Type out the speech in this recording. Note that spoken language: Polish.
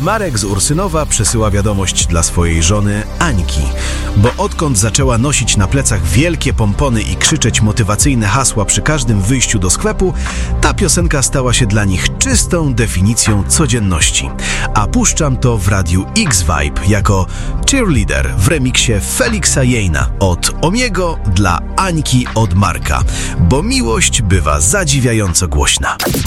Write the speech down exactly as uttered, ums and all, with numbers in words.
Marek z Ursynowa przesyła wiadomość dla swojej żony Ańki, bo odkąd zaczęła nosić na plecach wielkie pompony i krzyczeć motywacyjne hasła przy każdym wyjściu do sklepu, ta piosenka stała się dla nich czystą definicją codzienności. A puszczam to w radiu X-Vibe jako Cheerleader w remiksie Feliksa Jejna od Omiego dla Ańki od Marka, bo miłość bywa zadziwiająco głośna.